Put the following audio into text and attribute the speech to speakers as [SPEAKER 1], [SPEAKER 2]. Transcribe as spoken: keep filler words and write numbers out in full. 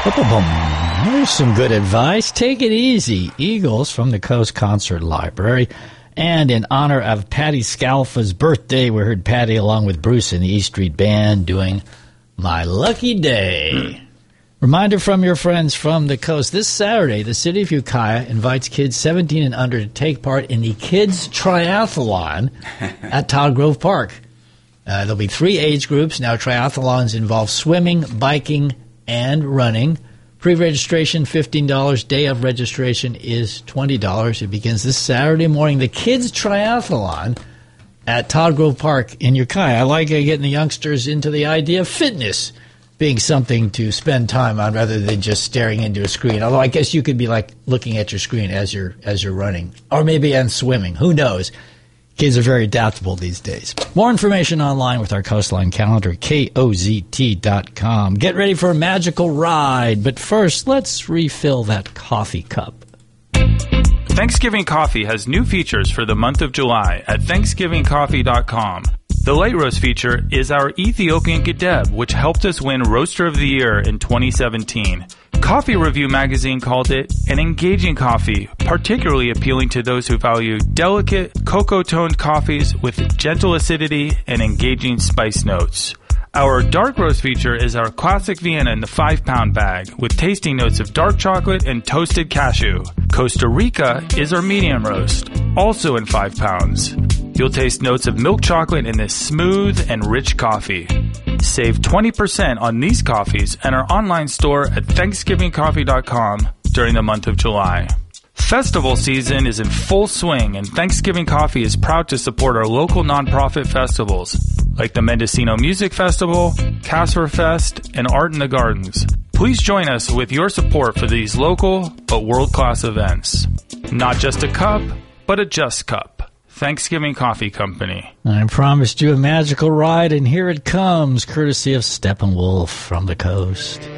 [SPEAKER 1] Boom. There's some good advice. Take it easy. Eagles from the Coast Concert Library. And in honor of Patty Scalfa's birthday, we heard Patty along with Bruce and the E Street Band doing My Lucky Day. Mm. Reminder from your friends from the coast. This Saturday, the city of Ukiah invites kids seventeen and under to take part in the Kids Triathlon at Todd Grove Park. Uh, there'll be three age groups. Now, triathlons involve swimming, biking, and running. Pre-registration, fifteen dollars. Day of registration is twenty dollars. It begins this Saturday morning. The Kids Triathlon at Todd Grove Park in Ukiah. I like uh, getting the youngsters into the idea of fitness being something to spend time on rather than just staring into a screen. Although I guess you could be like looking at your screen as you're as you're running, or maybe and swimming. Who knows? Kids are very adaptable these days. More information online with our Coastline calendar, K O Z T dot com. Get ready for a magical ride, but first, let's refill that coffee cup.
[SPEAKER 2] Thanksgiving Coffee has new features for the month of July at Thanksgiving Coffee dot com. The late roast feature is our Ethiopian Gedeb, which helped us win Roaster of the Year in twenty seventeen. Coffee Review magazine called it an engaging coffee, particularly appealing to those who value delicate, cocoa-toned coffees with gentle acidity and engaging spice notes. Our dark roast feature is our Classic Vienna in the five-pound bag, with tasting notes of dark chocolate and toasted cashew. Costa Rica is our medium roast, also in five pounds. You'll taste notes of milk chocolate in this smooth and rich coffee. Save twenty percent on these coffees at our online store at Thanksgiving Coffee dot com during the month of July. Festival season is in full swing, and Thanksgiving Coffee is proud to support our local nonprofit festivals, like the Mendocino Music Festival, Casper Fest, and Art in the Gardens. Please join us with your support for these local but world-class events. Not just a cup, but a just cup. Thanksgiving Coffee Company.
[SPEAKER 1] I promised you a magical ride, and here it comes, courtesy of Steppenwolf from the coast.